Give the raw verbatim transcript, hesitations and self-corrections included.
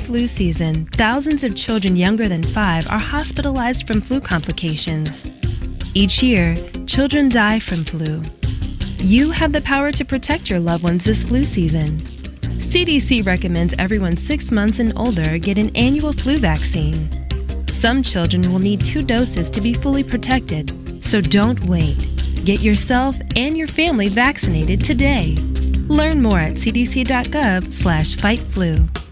flu season, thousands of children younger than five are hospitalized from flu complications. Each year, children die from flu. You have the power to protect your loved ones this flu season. C D C recommends everyone six months and older get an annual flu vaccine. Some children will need two doses to be fully protected, so don't wait. Get yourself and your family vaccinated today. Learn more at c d c dot gov slash fight flu.